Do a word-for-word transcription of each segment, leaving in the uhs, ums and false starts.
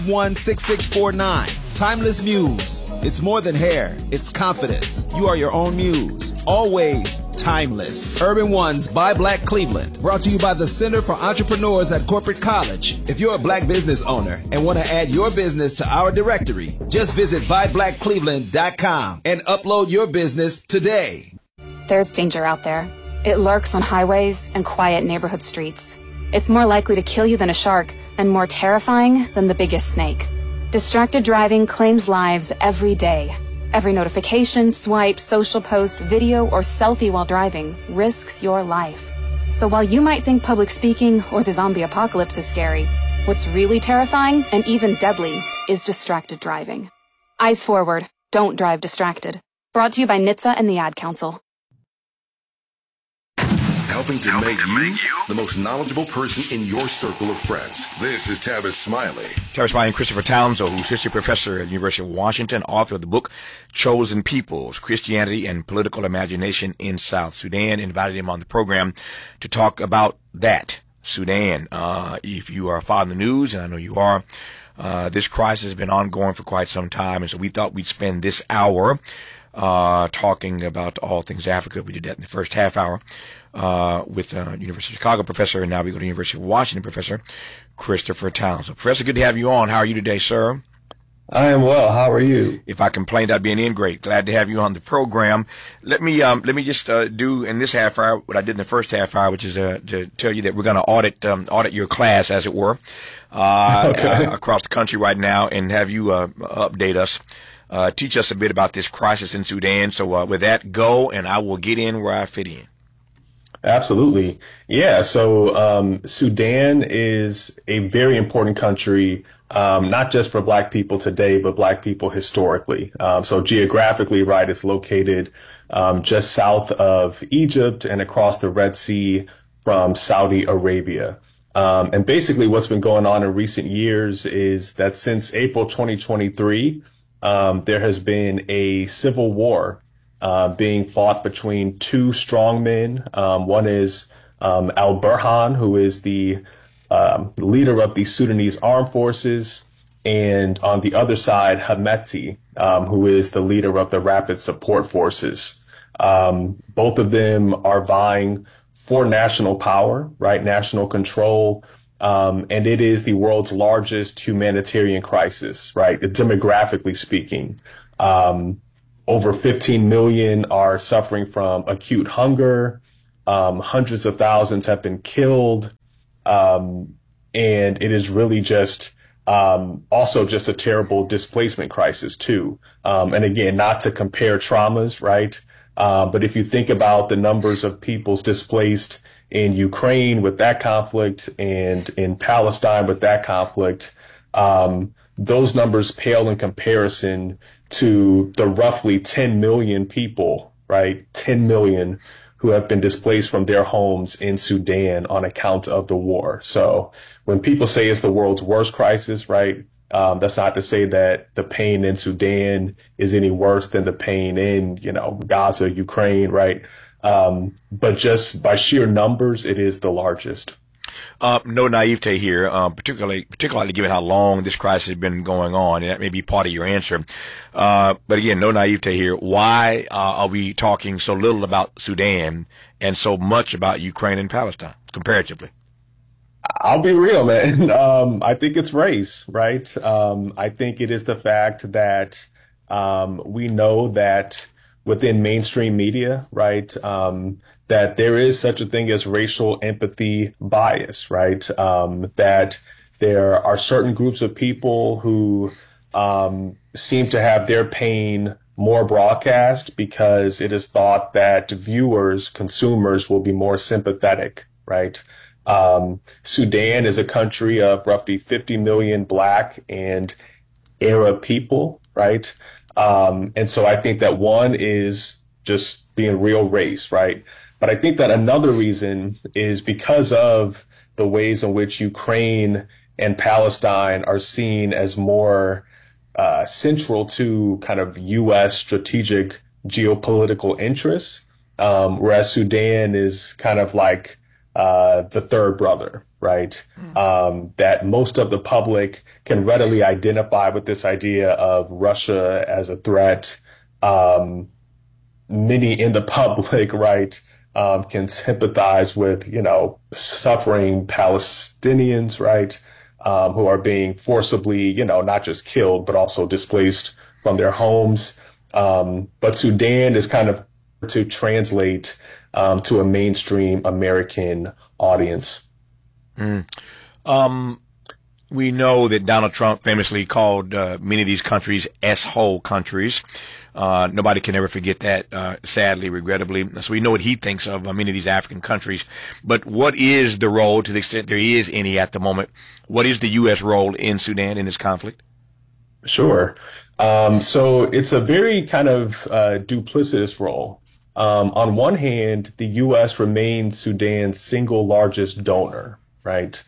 one six six four nine. Timeless Muse. It's more than hair. It's confidence. You are your own muse. Always timeless. Urban One's Buy Black Cleveland. Brought to you by the Center for Entrepreneurs at Corporate College. If you're a black business owner and want to add your business to our directory, just visit buy black cleveland dot com and upload your business today. There's danger out there. It lurks on highways and quiet neighborhood streets. It's more likely to kill you than a shark and more terrifying than the biggest snake. Distracted driving claims lives every day. Every notification, swipe, social post, video, or selfie while driving risks your life. So while you might think public speaking or the zombie apocalypse is scary, what's really terrifying and even deadly is distracted driving. Eyes forward. Don't drive distracted. Brought to you by N H T S A and the Ad Council. Helping to, Helping make, to you make you the most knowledgeable person in your circle of friends. This is Tavis Smiley. Tavis Smiley and Christopher Townsend, who's history professor at the University of Washington, author of the book Chosen Peoples, Christianity and Political Imagination in South Sudan. Invited him on the program to talk about that, Sudan. Uh, if you are following the news, and I know you are, uh, this crisis has been ongoing for quite some time, and so we thought we'd spend this hour uh, talking about all things Africa. We did that in the first half hour. Uh, with uh, University of Chicago professor, and now we go to University of Washington professor, Christopher Townsend. So, Professor, good to have you on. How are you today, sir? I am well. How are you? If I complained, I'd be an ingrate. Glad to have you on the program. Let me um, let me just uh, do in this half hour what I did in the first half hour, which is uh, to tell you that we're going to audit um, audit your class, as it were, uh, okay. uh, across the country right now, and have you uh, update us. Uh, teach us a bit about this crisis in Sudan. So, uh, with that, go, and I will get in where I fit in. Absolutely. Yeah. So um, Sudan is a very important country, um, not just for Black people today, but Black people historically. Um, so geographically, right, it's located um, just south of Egypt and across the Red Sea from Saudi Arabia. Um, and basically what's been going on in recent years is that since April twenty twenty-three, um, there has been a civil war Uh, being fought between two strong men. Um, one is um, al-Burhan, who is the um, leader of the Sudanese armed forces, and on the other side, Hemeti, um, who is the leader of the Rapid Support Forces. Um, both of them are vying for national power, right? National control. Um, and it is the world's largest humanitarian crisis, right? Demographically speaking. Um, Over fifteen million are suffering from acute hunger. Um, hundreds of thousands have been killed. Um, and it is really just um, also just a terrible displacement crisis, too. Um, and again, not to compare traumas, right? Uh, but if you think about the numbers of peoples displaced in Ukraine with that conflict and in Palestine with that conflict, um, those numbers pale in comparison to the roughly ten million people, right? ten million who have been displaced from their homes in Sudan on account of the war. So when people say it's the world's worst crisis, right? Um, that's not to say that the pain in Sudan is any worse than the pain in, you know, Gaza, Ukraine, right? Um, but just by sheer numbers, it is the largest. Uh, no naivete here, uh, particularly particularly given how long this crisis has been going on, and that may be part of your answer. Uh, but again, no naivete here. Why uh, are we talking so little about Sudan and so much about Ukraine and Palestine, comparatively? I'll be real, man. Um, I think it's race, right? Um, I think it is the fact that um, we know that within mainstream media, right, um, that there is such a thing as racial empathy bias, right? Um, that there are certain groups of people who um, seem to have their pain more broadcast because it is thought that viewers, consumers will be more sympathetic, right? Um, Sudan is a country of roughly fifty million Black and Arab people, right? Um, and so I think that one is just being real race, right? But I think that another reason is because of the ways in which Ukraine and Palestine are seen as more uh, central to kind of U S strategic geopolitical interests, um, whereas Sudan is kind of like uh, the third brother, right? Mm. Um, that most of the public can readily identify with this idea of Russia as a threat. Um, many in the public, right, um, can sympathize with, you know, suffering Palestinians, right, um, who are being forcibly, you know, not just killed, but also displaced from their homes. Um, but Sudan is kind of to translate um, to a mainstream American audience. Mm. Um, we know that Donald Trump famously called uh, many of these countries S-hole countries. Uh, nobody can ever forget that, uh, sadly, regrettably. So we know what he thinks of uh, many of these African countries. But what is the role, to the extent there is any at the moment, what is the U S role in Sudan in this conflict? Sure. Um, so it's a very kind of uh, duplicitous role. Um, on one hand, the U S remains Sudan's single largest donor, right?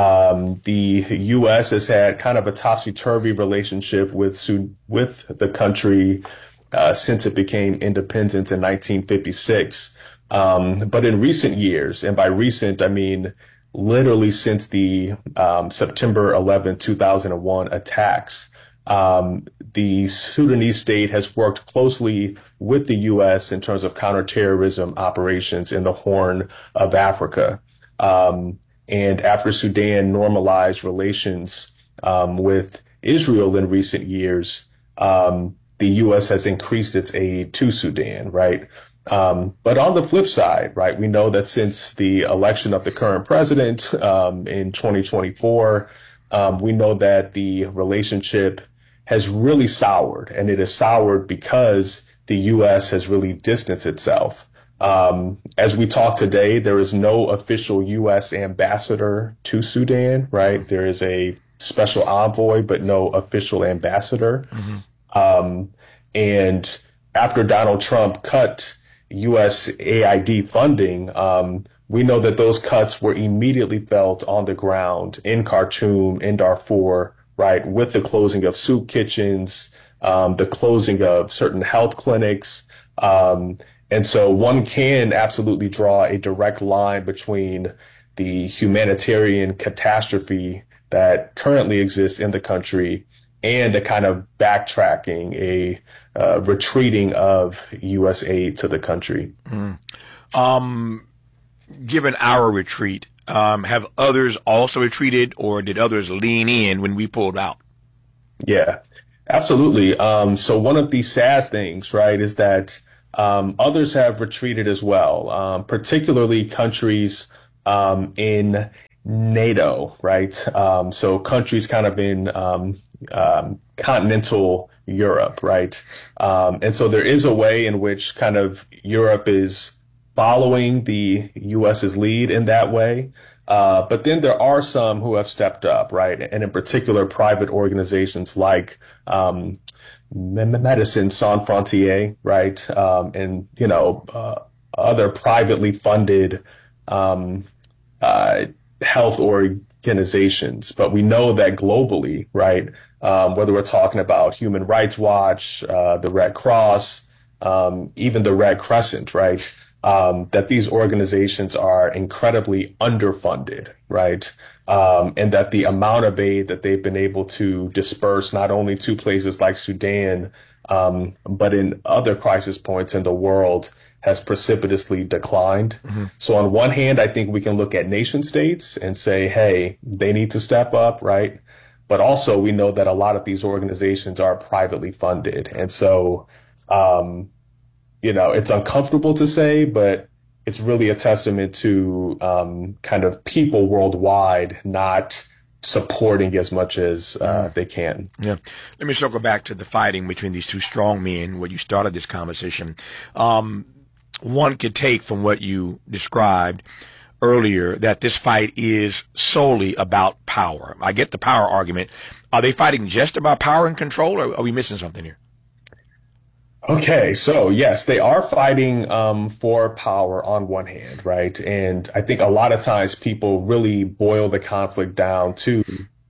Um, the U S has had kind of a topsy-turvy relationship with Su- with the country uh, since it became independent in nineteen fifty-six. Um, but in recent years, and by recent, I mean literally since the um, September eleventh, two thousand one attacks, um, the Sudanese state has worked closely with the U S in terms of counterterrorism operations in the Horn of Africa. Um, And after Sudan normalized relations um, with Israel in recent years, um, the U S has increased its aid to Sudan, right? Um, but on the flip side, right, we know that since the election of the current president um, in twenty twenty-four, um, we know that the relationship has really soured, and it has soured because the U S has really distanced itself. Um, as we talk today, there is no official U S ambassador to Sudan, right? There is a special envoy, but no official ambassador. Mm-hmm. Um, and after Donald Trump cut U S A I D funding, um, we know that those cuts were immediately felt on the ground in Khartoum, in Darfur, right? With the closing of soup kitchens, um, the closing of certain health clinics, um, And so one can absolutely draw a direct line between the humanitarian catastrophe that currently exists in the country and a kind of backtracking, a uh, retreating of U S aid to the country. Mm. Um, given our retreat, um, have others also retreated, or did others lean in when we pulled out? Yeah, absolutely. Um, so one of the sad things, right, is that Um, others have retreated as well, um, particularly countries um, in NATO, right? Um, so countries kind of in um, um, continental Europe, right? Um, and so there is a way in which kind of Europe is following the U S's lead in that way. Uh, but then there are some who have stepped up, right? And in particular, private organizations like um Medicine Sans Frontières, right, um, and you know uh, other privately funded um, uh, health organizations. But we know that globally, right, um, whether we're talking about Human Rights Watch, uh, the Red Cross, um, even the Red Crescent, right, um, that these organizations are incredibly underfunded, right. Um, and that the amount of aid that they've been able to disperse not only to places like Sudan, um, but in other crisis points in the world has precipitously declined. Mm-hmm. So on one hand, I think we can look at nation states and say, hey, they need to step up, right? But also we know that a lot of these organizations are privately funded. And so, um, you know, it's uncomfortable to say, but it's really a testament to um, kind of people worldwide not supporting as much as uh, they can. Yeah. Let me circle back to the fighting between these two strong men where you started this conversation. Um, one could take from what you described earlier that this fight is solely about power. I get the power argument. Are they fighting just about power and control, or are we missing something here? Okay, so yes, they are fighting um, for power on one hand, right? And I think a lot of times people really boil the conflict down to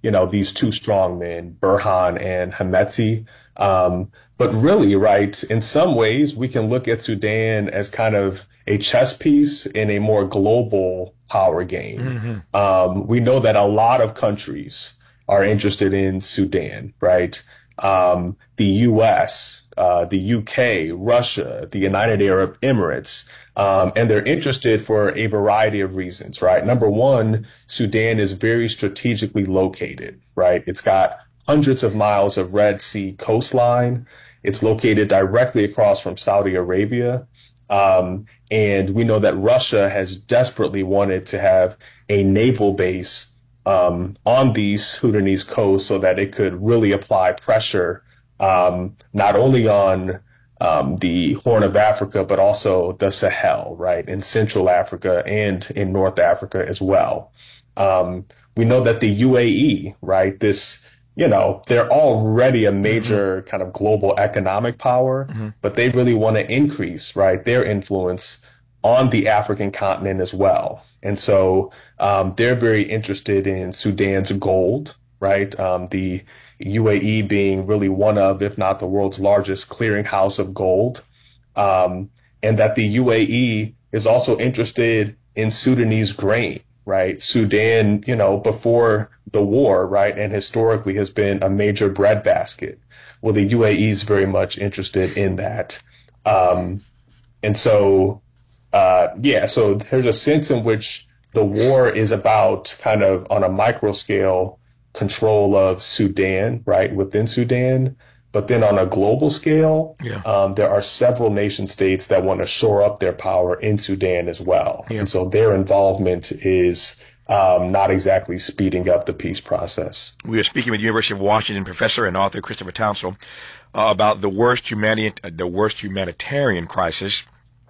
you know, these two strong men, Burhan and Hemeti. Um, but really, right, in some ways, we can look at Sudan as kind of a chess piece in a more global power game. Mm-hmm. Um, we know that a lot of countries are interested in Sudan, right? Um, the U S, uh, the U K, Russia, the United Arab Emirates, um, and they're interested for a variety of reasons, right? Number one, Sudan is very strategically located, right? It's got hundreds of miles of Red Sea coastline. It's located directly across from Saudi Arabia. Um, and we know that Russia has desperately wanted to have a naval base um, on the Sudanese coast so that it could really apply pressure, um, not only on um, the Horn of Africa, but also the Sahel, right, in Central Africa and in North Africa as well. Um, we know that the U A E, right, this you know, they're already a major mm-hmm. kind of global economic power, mm-hmm. but they really want to increase, right, their influence on the African continent as well. And so um, they're very interested in Sudan's gold, right? Um, the U A E being really one of, if not the world's largest clearinghouse of gold. Um, and that the U A E is also interested in Sudanese grain, right? Sudan, you know, before the war, right, and historically has been a major breadbasket. Well, the U A E is very much interested in that. Um, and so, uh, yeah, so there's a sense in which the war is about kind of on a micro scale control of Sudan, right, within Sudan. But then on a global scale, yeah. um, there are several nation states that want to shore up their power in Sudan as well. Yeah. And so their involvement is um, not exactly speeding up the peace process. We are speaking with University of Washington professor and author Christopher Townsend uh, about the worst humani- the worst humanitarian crisis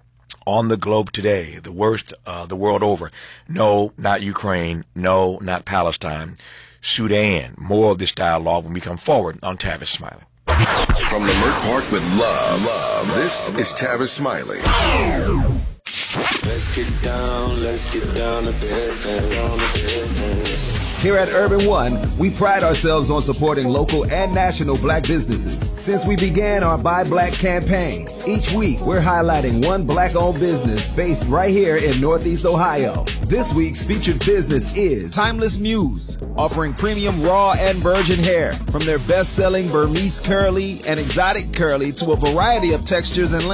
on the globe today, the worst uh, the world over. No, not Ukraine. No, not Palestine. Sudan. More of this dialogue when we come forward on Tavis Smiley. From Leimert Park with love, love, this is Tavis Smiley. Let's get down, let's get down to business, on the business. Here at Urban One, we pride ourselves on supporting local and national black businesses. Since we began our Buy Black campaign, each week we're highlighting one black-owned business based right here in Northeast Ohio. This week's featured business is Timeless Muse, offering premium raw and virgin hair, from their best-selling Burmese curly and exotic curly to a variety of textures and lengths.